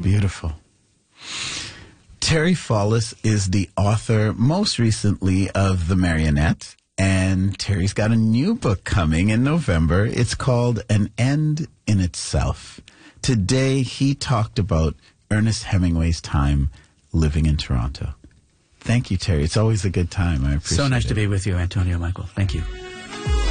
Beautiful. Terry Fallis is the author, most recently, of The Marionette. And Terry's got a new book coming in November. It's called An End in Itself. Today, he talked about Ernest Hemingway's time living in Toronto. Thank you, Terry. It's always a good time. I appreciate it. So nice to be with you, Antonio Michael. Thank you.